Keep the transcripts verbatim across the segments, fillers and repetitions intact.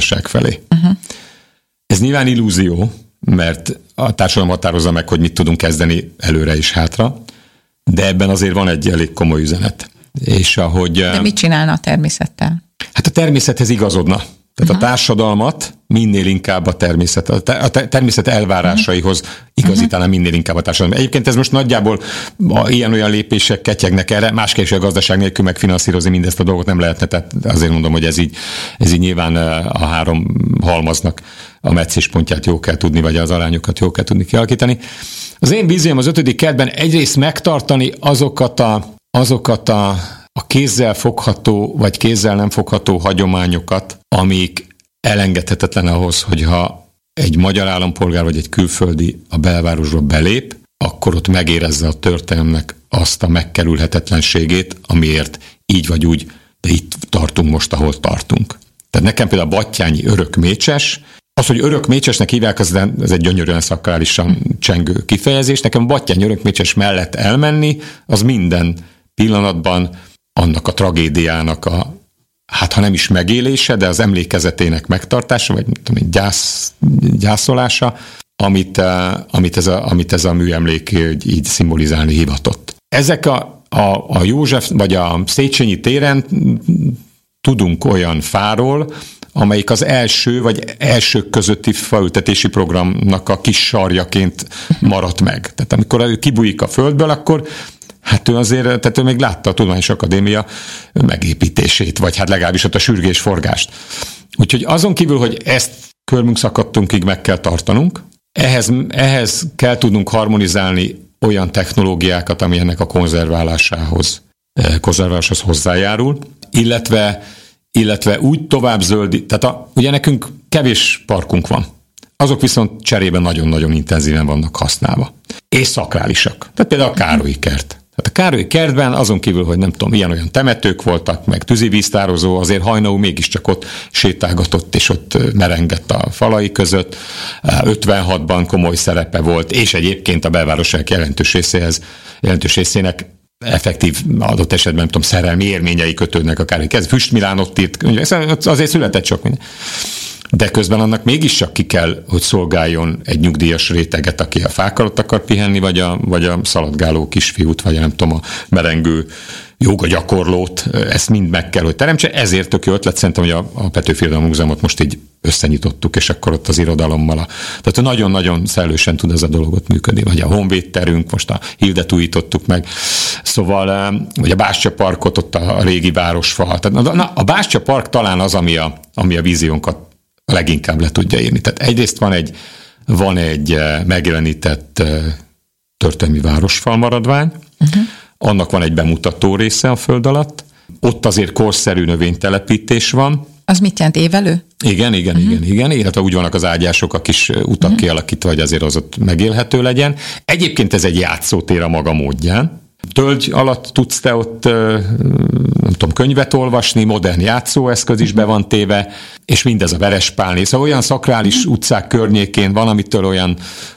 gazdaság felé. Uh-huh. Ez nyilván illúzió, mert a társadalom határozza meg, hogy mit tudunk kezdeni előre és hátra, de ebben azért van egy elég komoly üzenet. És ahogy, de mit csinálna a természettel? Hát a természethez igazodna. Tehát uh-huh. a társadalmat minél inkább a természet, a, te, a természet elvárásaihoz uh-huh. igazítaná minél inkább a társadalom. Egyébként ez most nagyjából ilyen-olyan lépések ketyegnek erre, másképp a gazdaság nélkül megfinanszírozni mindezt a dolgot nem lehetne, tehát azért mondom, hogy ez így, ez így nyilván a három halmaznak a meccéspontját jó kell tudni, vagy az arányokat jó kell tudni kialakítani. Az én vízióm az ötödik kertben egyrészt megtartani azokat a, azokat a, a kézzel fogható, vagy kézzel nem fogható hagyományokat, amik elengedhetetlen ahhoz, hogyha egy magyar állampolgár vagy egy külföldi a belvárosba belép, akkor ott megérezze a történelemnek azt a megkerülhetetlenségét, amiért így vagy úgy, de itt tartunk most, ahol tartunk. Tehát nekem például a Batthyányi örökmécses, az, hogy örökmécsesnek hívják, az, ez egy gyönyörűen szakrálisan csengő kifejezés. Nekem a Batthyányi örökmécses mellett elmenni, az minden pillanatban annak a tragédiának a, hát ha nem is megélése, de az emlékezetének megtartása, vagy tudom, gyász, gyászolása, amit, amit, ez a, amit ez a műemlék így szimbolizálni hivatott. Ezek a, a, a József, vagy a Széchenyi téren tudunk olyan fáról, amelyik az első, vagy elsők közötti faültetési programnak a kis sarjaként maradt meg. Tehát amikor ő kibújik a földből, akkor hát ő azért, tehát ő még látta a Tudományos Akadémia megépítését, vagy hát legalábbis ott a sürgésforgást. Úgyhogy azon kívül, hogy ezt körmünk szakadtunkig meg kell tartanunk, ehhez, ehhez kell tudnunk harmonizálni olyan technológiákat, ami ennek a konzerválásához, konzerváláshoz hozzájárul, illetve illetve úgy tovább zöldi, tehát a, ugye nekünk kevés parkunk van, azok viszont cserében nagyon-nagyon intenzíven vannak használva. És szakrálisak. Tehát például a Károlyi kert. Tehát a Károlyi kertben azon kívül, hogy nem tudom, ilyen-olyan temetők voltak, meg tűzivíztározó, azért Hajnau mégiscsak ott sétálgatott, és ott merengett a falai között. ötvenhatban komoly szerepe volt, és egyébként a belvárosság jelentős részéhez, jelentős részének effektív adott esetben, nem tudom, szerelmi élményei kötődnek akár. Ez Füst Milán ott írt, azért született sok minden. De közben annak mégiscsak ki kell, hogy szolgáljon egy nyugdíjas réteget, aki a fák alatt akar pihenni, vagy a, vagy a szaladgáló kisfiút, vagy nem tudom, a merengő joga gyakorlót, ezt mind meg kell, hogy teremtse. Ezért tök jó ötlet szerintem, hogy a, a Petőfi Irodalmi Múzeumot most így összenyitottuk, és akkor ott az irodalommal. A, tehát nagyon-nagyon szellősen tud ez a dolgot működni. Vagy a honvédterünk, most a Hildet újítottuk meg. Szóval, vagy a Bástya Parkot, ott a régi városfal. Tehát, na, a Bástya Park talán az, ami a, ami a víziónkat leginkább le tudja írni. Tehát egyrészt van egy, van egy megjelenített történelmi városfal maradvány, uh-huh. Annak van egy bemutató része a föld alatt, ott azért korszerű növénytelepítés van. Az mit jelent, évelő? Igen, igen, uh-huh. igen, igen, illetve úgy vannak az ágyások, a kis utak uh-huh. kialakítva, hogy azért az ott megélhető legyen. Egyébként ez egy játszótér a maga módján. Tölgy alatt tudsz te ott, nem tudom, könyvet olvasni, modern játszóeszköz is be van téve, és mindez a Verespálné. Szóval olyan szakrális utcák környékén van, amitől olyan,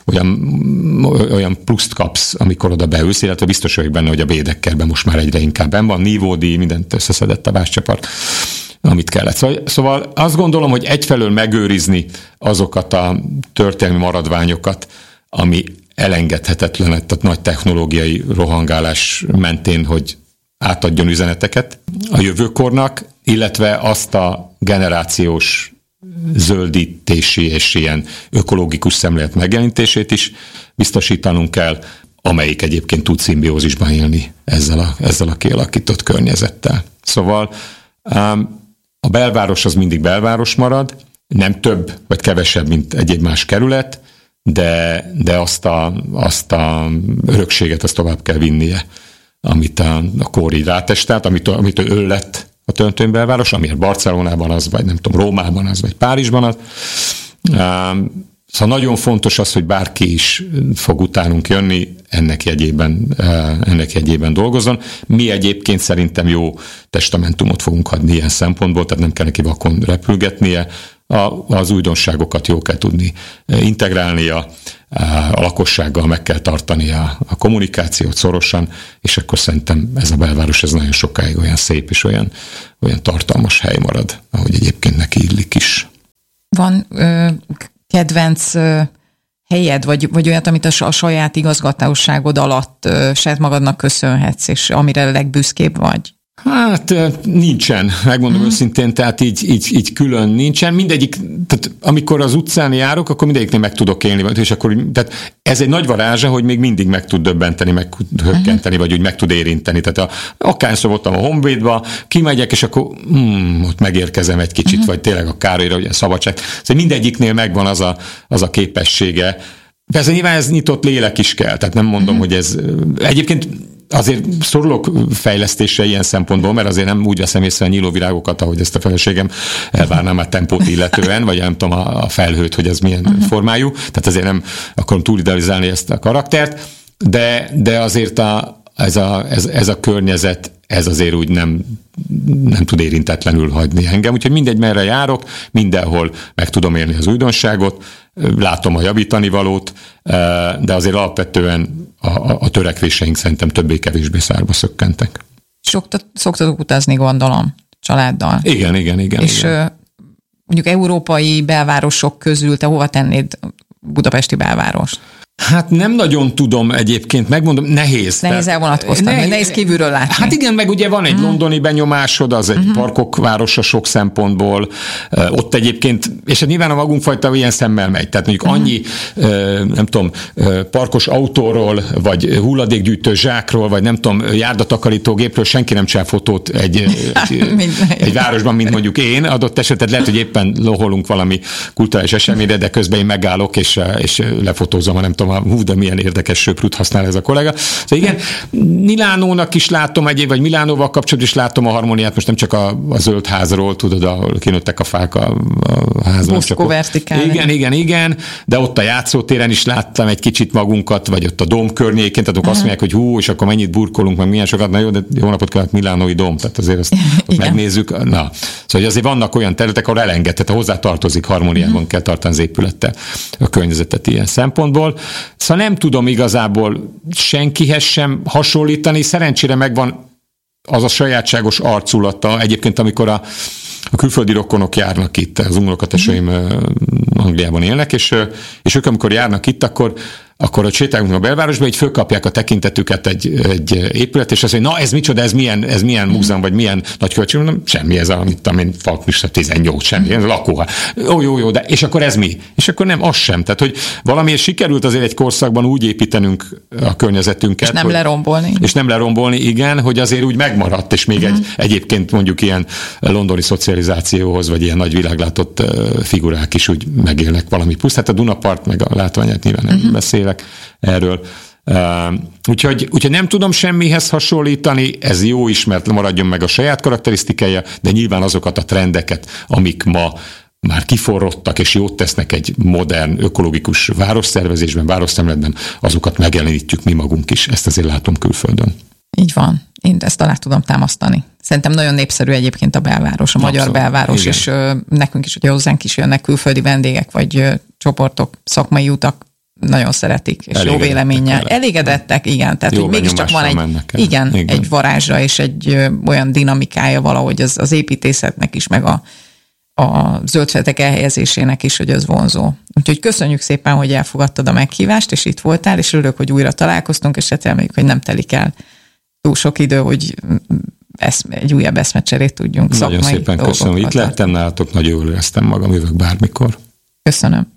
olyan, olyan pluszt kapsz, amikor oda beülsz, illetve biztos vagyok benne, hogy a Bédekkerben most már egyre inkább benn van, nívódíj, mindent összeszedett a Bástya Park, amit kellett. Szóval, szóval azt gondolom, hogy egyfelől megőrizni azokat a történelmi maradványokat, ami elengedhetetlen, tehát nagy technológiai rohangálás mentén, hogy átadjon üzeneteket a jövőkornak, illetve azt a generációs zöldítési és ilyen ökológikus szemlélet megjelenítését is biztosítanunk kell, amelyik egyébként tud szimbiózisban élni ezzel a, ezzel a kialakított környezettel. Szóval a belváros az mindig belváros marad, nem több vagy kevesebb, mint egyéb más kerület, de, de azt, a, azt a örökséget azt tovább kell vinnie, amit a, a kor így rátestelt, amit, amit ő lett a történelmi belváros, amiért Barcelonában az, vagy nem tudom, Rómában az, vagy Párizsban az. Szóval nagyon fontos az, hogy bárki is fog utánunk jönni, ennek jegyében, ennek jegyében dolgozzon. Mi egyébként szerintem jó testamentumot fogunk adni ilyen szempontból, tehát nem kell neki vakon repülgetnie, A, az újdonságokat jó kell tudni integrálni, a, a lakossággal meg kell tartani a, a kommunikációt szorosan, és akkor szerintem ez a belváros ez nagyon sokáig olyan szép és olyan, olyan tartalmas hely marad, ahogy egyébként neki illik is. Van ö, kedvenc ö, helyed, vagy, vagy olyat, amit a, a saját igazgatóságod alatt ö, saját magadnak köszönhetsz, és amire legbüszkébb vagy? Hát nincsen, megmondom mm. őszintén, tehát így, így, így külön nincsen. Mindegyik, tehát amikor az utcán járok, akkor mindegyiknél meg tudok élni, és akkor, tehát ez egy nagy varázsa, hogy még mindig meg tud döbbenteni, meg hökkenteni, mm. vagy úgy meg tud érinteni. Tehát a, akárszor voltam a Honvédba, kimegyek, és akkor hmm, ott megérkezem egy kicsit, mm. vagy tényleg a Károlyra, ugye a szabadság. Szóval mindegyiknél megvan az a, az a képessége. Persze nyilván ez nyitott lélek is kell, tehát nem mondom, mm. hogy ez egyébként azért szorulok fejlesztésre ilyen szempontból, mert azért nem úgy veszem észre a nyílóvirágokat, ahogy ezt a feleségem elvárnám a tempót illetően, vagy nem tudom a felhőt, hogy ez milyen uh-huh. formájú, tehát azért nem akarom túl idealizálni ezt a karaktert, de, de azért a, ez, a, ez, ez a környezet, ez azért úgy nem, nem tud érintetlenül hagyni engem, úgyhogy mindegy, merre járok, mindenhol meg tudom élni az újdonságot, látom a javítani valót, de azért alapvetően a, a, a törekvéseink szerintem többé-kevésbé szárba szökkentek. Soktat, szoktatok utazni, gondolom, családdal. Igen, igen, igen. És igen. mondjuk európai belvárosok közül te hova tennéd budapesti belvárost? Hát nem nagyon tudom egyébként, megmondom, nehéz. Nehéz elvonatkoztatni, nehéz, nehéz kívülről látni. Hát igen, meg ugye van egy mm. londoni benyomásod, az egy mm-hmm. parkok városa sok szempontból, ott egyébként, és nyilván a magunk fajta ilyen szemmel megy, tehát mondjuk mm-hmm. annyi, nem tudom, parkos autóról, vagy hulladékgyűjtő zsákról, vagy nem tudom, járdatakarítógépről senki nem csinál fotót egy, egy, egy városban, mint mondjuk én, adott esetben lehet, hogy éppen loholunk valami kulturális eseményre, de közben én megállok, és, és lefotózom, nem tudom, hú, de milyen érdekes söprűt használ ez a kollega. Szóval igen, Milánónak is látom egyéb, vagy Milánóval kapcsolatban is látom a harmóniát, most nem csak a, a zöld házról, tudod, ahol kinőttek a fák a, a házban. Boszkó vertikál. Igen, igen, igen, de ott a játszótéren is láttam egy kicsit magunkat, vagy ott a dóm környékén, tehát uh-huh. azt mondják, hogy hú, és akkor mennyit burkolunk, meg milyen sokat, na jó, de jó napot kívánok, Milánói dóm, tehát azért azt megnézzük. Na, szóval azért vannak olyan területek, ahol elenged, tehát hozzá tartozik, harmóniában uh-huh. kell tartani az épülettel a környezetet ilyen szempontból. Szóval nem tudom igazából senkihez sem hasonlítani, szerencsére megvan az a sajátságos arculata. Egyébként, amikor a, a külföldi rokonok járnak itt, az unokatesaim mm-hmm. Angliában élnek, és, és ők amikor járnak itt, akkor akkor, hogy sétálunk a belvárosba, így fölkapják a tekintetüket egy, egy épület, és azt mondja, na ez micsoda, ez milyen, ez milyen múzeum, vagy milyen nagykövetség, mondom, semmi ez, amit amin Falkmista tizennyolc, semmi, ez lakóhely. Jó, jó, jó, de és akkor ez mi? És akkor nem, az sem. Tehát, hogy valamiért sikerült azért egy korszakban úgy építenünk a környezetünket. És nem hogy, lerombolni. És nem lerombolni, igen, hogy azért úgy megmaradt, és még uh-huh. egy, egyébként mondjuk ilyen londoni szocializációhoz, vagy ilyen nagy világlátott figurák is úgy megélnek valami plusz. Hát a Dunapart, meg a látványát nyilván nem uh-huh. beszél erről. Uh, úgyhogy, úgyhogy nem tudom semmihez hasonlítani, ez jó is, mert maradjon meg a saját karakterisztikája, de nyilván azokat a trendeket, amik ma már kiforrottak és jót tesznek egy modern, ökológikus városszervezésben, városszemletben, azokat megjelenítjük mi magunk is. Ezt azért látom külföldön. Így van. Én ezt alá tudom támasztani. Szerintem nagyon népszerű egyébként a belváros, a magyar Abszolút. belváros, igen. És ö, nekünk is, hogy hozzánk is jönnek külföldi vendégek, vagy ö, csoportok, szakmai utak, nagyon szeretik, és jó véleménnyel. Vele. Elégedettek, igen. Tehát, jó hogy mégiscsak van egy, igen, igen. egy varázsa és egy ö, olyan dinamikája valahogy az, az építészetnek is, meg a, a zöldfeletek elhelyezésének is, hogy az vonzó. Úgyhogy köszönjük szépen, hogy elfogadtad a meghívást, és itt voltál, és örülök, hogy újra találkoztunk, és hát reméljük, hogy nem telik el túl sok idő, hogy eszme, egy újabb eszmecserét tudjunk. Nagyon szépen köszönöm. Itt lettem nálatok, nagyon jól éreztem magam, jövök bármikor. Köszönöm.